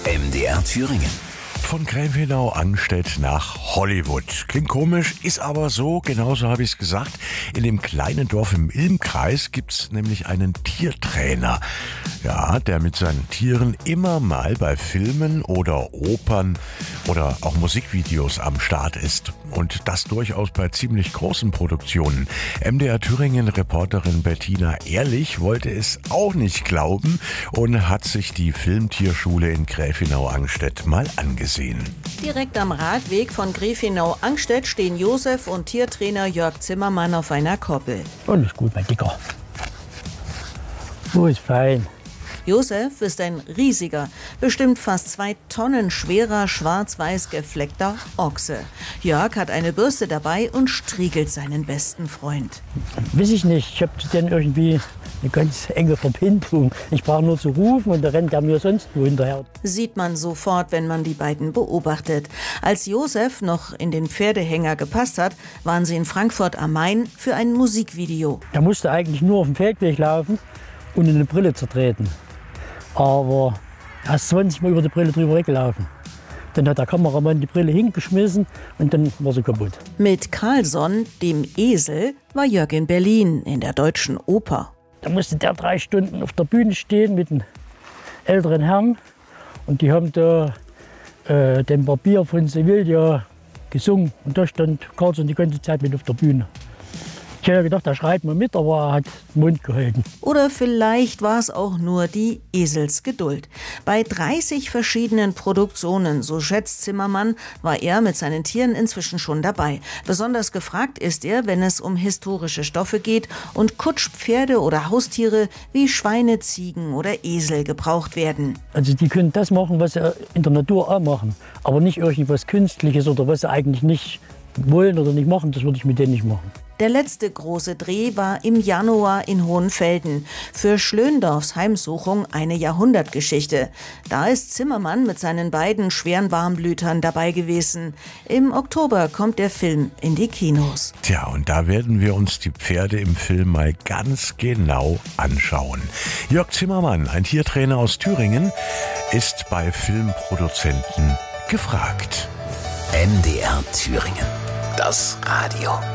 MDR Thüringen. Von Gräfenau-Angstedt nach Hollywood. Klingt komisch, ist aber so, genauso habe ich es gesagt. In dem kleinen Dorf im Ilmkreis gibt's nämlich einen Tiertrainer. Ja, der mit seinen Tieren immer mal bei Filmen oder Opern oder auch Musikvideos am Start ist. Und das durchaus bei ziemlich großen Produktionen. MDR Thüringen-Reporterin Bettina Ehrlich wollte es auch nicht glauben und hat sich die Filmtierschule in Gräfenau-Angstedt mal angesehen. Direkt am Radweg von Gräfenau-Angstedt stehen Josef und Tiertrainer Jörg Zimmermann auf einer Koppel. Alles gut, mein Dicker. Ist fein. Josef ist ein riesiger, bestimmt fast 2 Tonnen schwerer, schwarz-weiß gefleckter Ochse. Jörg hat eine Bürste dabei und striegelt seinen besten Freund. Weiß ich nicht, ich habe dann irgendwie eine ganz enge Verbindung. Ich brauche nur zu rufen und da rennt er mir sonst wo hinterher. Sieht man sofort, wenn man die beiden beobachtet. Als Josef noch in den Pferdehänger gepasst hat, waren sie in Frankfurt am Main für ein Musikvideo. Er musste eigentlich nur auf dem Feldweg laufen und eine Brille zertreten. Aber er ist 20 Mal über die Brille drüber weggelaufen. Dann hat der Kameramann die Brille hingeschmissen und dann war sie kaputt. Mit Carlson, dem Esel, war Jörg in Berlin in der Deutschen Oper. Da musste der 3 Stunden auf der Bühne stehen mit einem älteren Herrn. Und die haben da den Barbier von Sevilla gesungen. Und da stand Carlson die ganze Zeit mit auf der Bühne. Ich hätte gedacht, er schreit mal mit, aber er hat den Mund gehalten. Oder vielleicht war es auch nur die Eselsgeduld. Bei 30 verschiedenen Produktionen, so schätzt Zimmermann, war er mit seinen Tieren inzwischen schon dabei. Besonders gefragt ist er, wenn es um historische Stoffe geht und Kutschpferde oder Haustiere wie Schweine, Ziegen oder Esel gebraucht werden. Also die können das machen, was sie in der Natur auch machen, aber nicht irgendwas Künstliches oder was sie eigentlich nicht wollen oder nicht machen, das würde ich mit denen nicht machen. Der letzte große Dreh war im Januar in Hohenfelden. Für Schlöndorffs Heimsuchung eine Jahrhundertgeschichte. Da ist Zimmermann mit seinen beiden schweren Warmblütern dabei gewesen. Im Oktober kommt der Film in die Kinos. Tja, und da werden wir uns die Pferde im Film mal ganz genau anschauen. Jörg Zimmermann, ein Tiertrainer aus Thüringen, ist bei Filmproduzenten gefragt. MDR Thüringen. Das Radio.